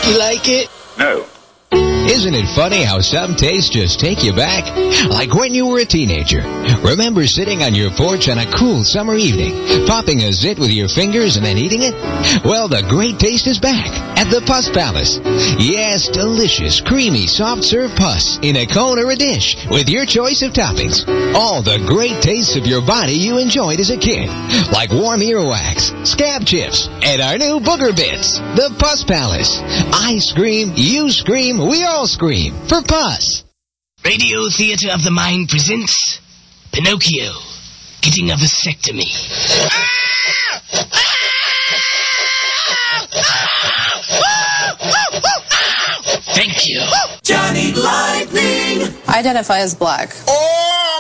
You like it? No. Isn't it funny how some tastes just take you back? Like when you were a teenager. Remember sitting on your porch on a cool summer evening, popping a zit with your fingers and then eating it? Well, the great taste is back at the Puss Palace. Yes, delicious, creamy, soft-serve pus in a cone or a dish with your choice of toppings. All the great tastes of your body you enjoyed as a kid, like warm earwax, scab chips, and our new booger bits. The Puss Palace. I scream, you scream, we all scream for Puss. Radio Theater of the Mind presents Pinocchio getting a vasectomy. Thank you. Johnny Lightning. I identify as black. Oh!